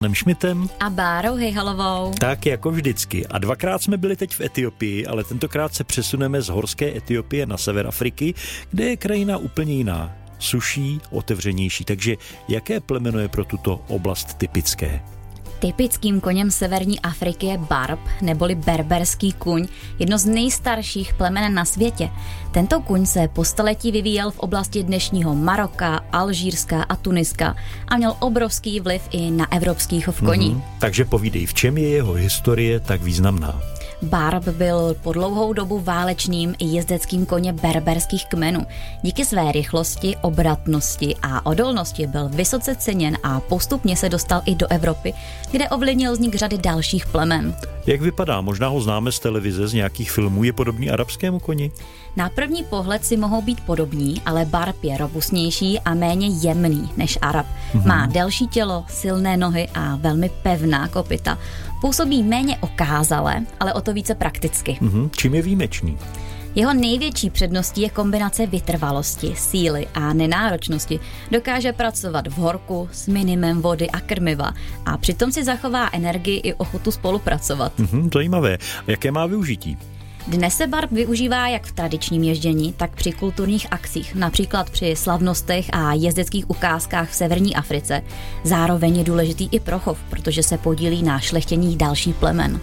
Šmitem a Bárou Hejhalovou. Tak jako vždycky. A dvakrát jsme byli teď v Etiopii, ale tentokrát se přesuneme z horské Etiopie na sever Afriky, kde je krajina úplně jiná. Suší, otevřenější. Takže jaké plemeno je pro tuto oblast typické? Typickým koněm severní Afriky je barb, neboli berberský kuň, jedno z nejstarších plemen na světě. Tento kuň se po staletí vyvíjel v oblasti dnešního Maroka, Alžírska a Tuniska a měl obrovský vliv i na evropský chov koní. Takže povídej, v čem je jeho historie tak významná? Barb byl po dlouhou dobu válečným i jezdeckým koně berberských kmenů. Díky své rychlosti, obratnosti a odolnosti byl vysoce ceněn a postupně se dostal i do Evropy, kde ovlivnil vznik řady dalších plemen. Jak vypadá? Možná ho známe z televize, z nějakých filmů. Je podobný arabskému koni? Na první pohled si mohou být podobní, ale barb je robustnější a méně jemný než arab. Má delší tělo, silné nohy a velmi pevná kopyta. Působí méně okázale, ale o to více prakticky. Čím je výjimečný? Jeho největší předností je kombinace vytrvalosti, síly a nenáročnosti. Dokáže pracovat v horku s minimem vody a krmiva a přitom si zachová energii i ochotu spolupracovat. Zajímavé. A jaké má využití? Dnes se barb využívá jak v tradičním ježdění, tak při kulturních akcích, například při slavnostech a jezdeckých ukázkách v severní Africe. Zároveň je důležitý i pro chov, protože se podílí na šlechtění dalších plemen.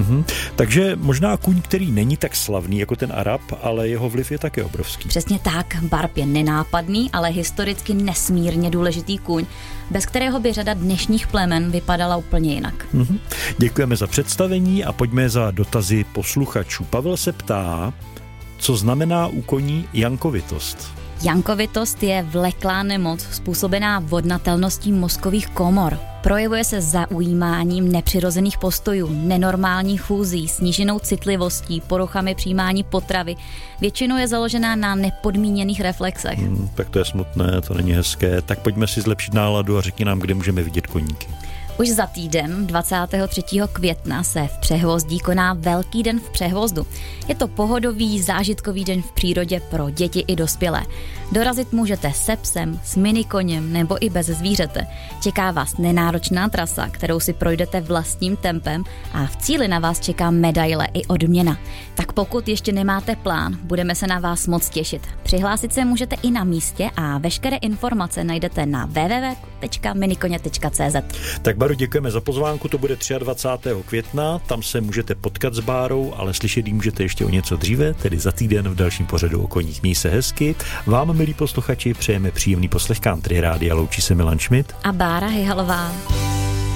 Takže možná kuň, který není tak slavný jako ten arab, ale jeho vliv je také obrovský. Přesně tak, barb je nenápadný, ale historicky nesmírně důležitý kuň, bez kterého by řada dnešních plemen vypadala úplně jinak. Děkujeme za představení a pojďme za dotazy posluchačů. Pavel se ptá, co znamená u koní jankovitost? Jankovitost je vleklá nemoc způsobená vodnatelností mozkových komor. Projevuje se zaujímáním nepřirozených postojů, nenormální chůzí, sníženou citlivostí, poruchami přijímání potravy. Většinou je založená na nepodmíněných reflexech. Tak to je smutné, to není hezké. Tak pojďme si zlepšit náladu a řekni nám, kde můžeme vidět koníky. Už za týden, 23. května, se v Přehvozdí koná Velký den v Přehvozdu. Je to pohodový, zážitkový den v přírodě pro děti i dospělé. Dorazit můžete se psem, s minikoněm nebo i bez zvířete. Čeká vás nenáročná trasa, kterou si projdete vlastním tempem a v cíli na vás čeká medaile i odměna. Tak pokud ještě nemáte plán, budeme se na vás moc těšit. Přihlásit se můžete i na místě a veškeré informace najdete na www.minikoně.cz. Tak Báro, děkujeme za pozvánku, to bude 23. května, tam se můžete potkat s Bárou, ale slyšet jí můžete ještě o něco dříve, tedy za týden v dalším pořadu o koních. Měj se hezky. Vám, milí posluchači, přejeme příjemný poslech Country Rádia. Loučí se Milan Šmit a Bára Hejhalová.